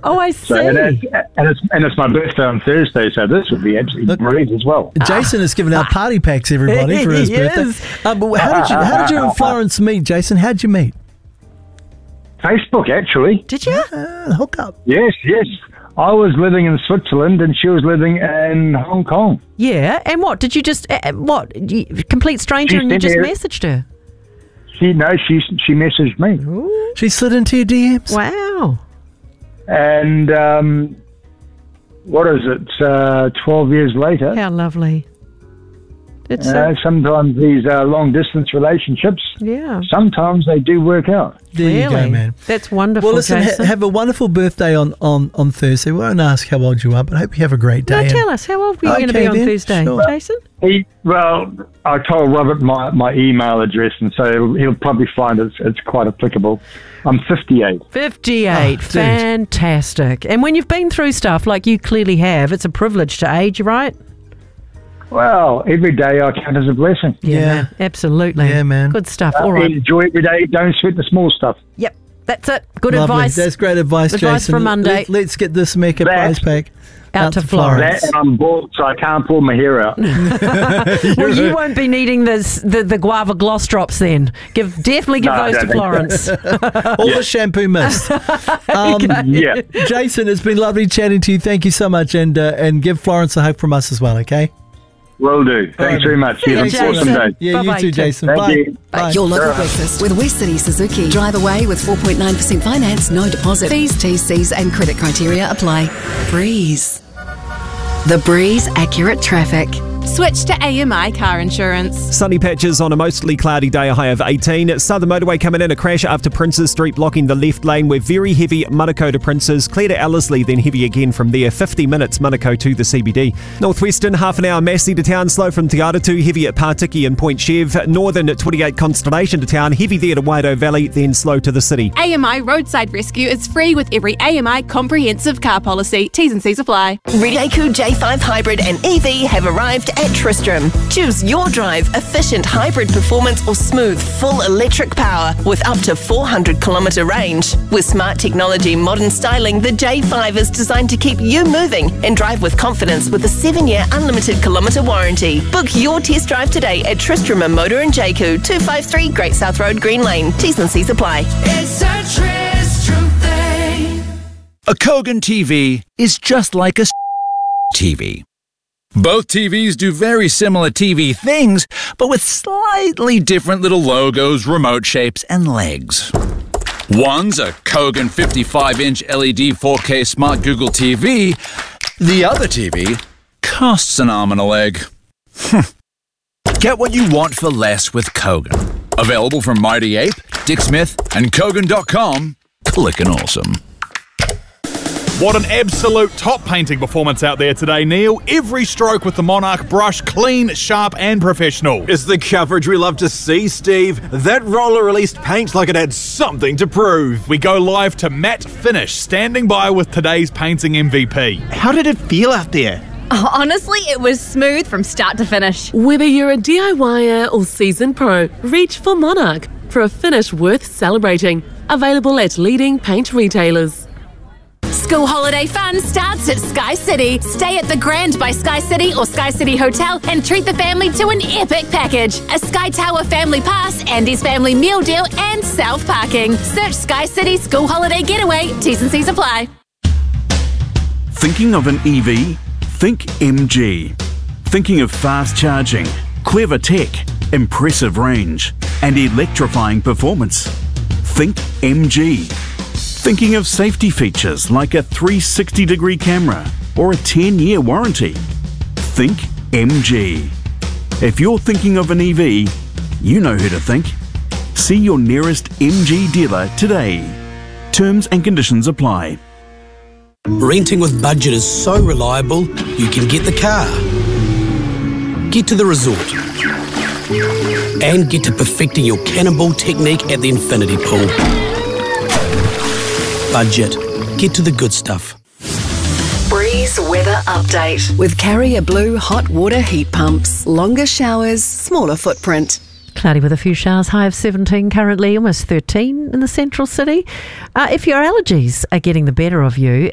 Oh, I see. So, and it's my birthday on Thursday, so this would be absolutely brilliant as well. Jason has given out party packs, everybody, for his birthday. But how did you and Florence meet, Jason? How did you meet? Facebook, actually. Did you? Hook up. Yes. I was living in Switzerland and she was living in Hong Kong. Yeah, and what? Did you just, complete stranger and you just messaged her? She messaged me. Ooh. She slid into your DMs. Wow. And what is it, 12 years later? How lovely. It's sometimes these long-distance relationships, sometimes they do work out. There you go, man. That's wonderful, Well, listen, Jason. have a wonderful birthday on Thursday. We won't ask how old you are, but I hope you have a great day. No, tell us. How old were you going to be on Thursday, Jason? I told Robert my email address, and so he'll probably find it's quite applicable. I'm 58. 58. Fantastic. And when you've been through stuff like you clearly have, it's a privilege to age, right? Well, every day I count as a blessing. Yeah, absolutely. Yeah, man. Good stuff. All right. Enjoy every day. Don't sweat the small stuff. Yep, that's it. Good Lovely. advice. That's great advice, Jason. Advice for Monday. Let's get this Mecca prize pack out to Florence. That, and I'm bald, so I can't pull my hair out. Well, you won't be needing the guava gloss drops then. Definitely give those to Florence. All the shampoo mist. Jason, it's been lovely chatting to you. Thank you so much, and give Florence a hug from us as well, okay? Will do. Thanks very much. You have an awesome day. Yeah, you too, Jason. Thank Bye. you. Bye. Your local breakfast with West City Suzuki. Drive away with 4.9% finance, no deposit. Fees, TCs and credit criteria apply. Breeze. The Breeze Accurate Traffic. Switch to AMI car insurance. Sunny patches on a mostly cloudy day, a high of 18. Southern Motorway coming in, a crash after Princes Street blocking the left lane. We're very heavy Manukau to Princes, clear to Ellerslie, then heavy again from there. 50 minutes Manukau to the CBD. Northwestern, half an hour Massey to town, slow from Te Aratu, heavy at Partiki and Point Chev. Northern at 28 Constellation to town, heavy there to Waido Valley, then slow to the city. AMI Roadside Rescue is free with every AMI comprehensive car policy. T's and C's apply. Jayco J5 Hybrid and EV have arrived at Tristram. Choose your drive, efficient hybrid performance or smooth full electric power with up to 400 kilometre range. With smart technology, modern styling, the J5 is designed to keep you moving and drive with confidence with a 7-year unlimited kilometre warranty. Book your test drive today at Tristram and Motor in Jayco, 253 Great South Road, Green Lane. T's and C's apply. It's a Tristram thing. A Kogan TV is just like a TV. Both TVs do very similar TV things, but with slightly different little logos, remote shapes, and legs. One's a Kogan 55-inch LED 4K Smart Google TV. The other TV costs an arm and a leg. Get what you want for less with Kogan. Available from Mighty Ape, Dick Smith, and Kogan.com. Clickin' awesome. What an absolute top painting performance out there today, Neil. Every stroke with the Monarch brush, clean, sharp and professional. It's the coverage we love to see, Steve. That roller released paint like it had something to prove. We go live to Matt Finish, standing by with today's painting MVP. How did it feel out there? Oh, honestly, it was smooth from start to finish. Whether you're a DIYer or seasoned pro, reach for Monarch for a finish worth celebrating. Available at leading paint retailers. School holiday fun starts at Sky City. Stay at the Grand by Sky City or Sky City Hotel and treat the family to an epic package. A Sky Tower family pass, Andy's family meal deal and self-parking. Search Sky City School Holiday Getaway. T's and C's apply. Thinking of an EV? Think MG. Thinking of fast charging, clever tech, impressive range, and electrifying performance? Think MG. Thinking of safety features like a 360-degree camera or a 10-year warranty? Think MG. If you're thinking of an EV, you know who to think. See your nearest MG dealer today. Terms and conditions apply. Renting with Budget is so reliable, you can get the car, get to the resort, and get to perfecting your cannonball technique at the infinity pool. Budget. Get to the good stuff. Breeze weather update with Carrier Blue hot water heat pumps. Longer showers, smaller footprint. Cloudy with a few showers, high of 17 currently, almost 13 in the central city. If your allergies are getting the better of you,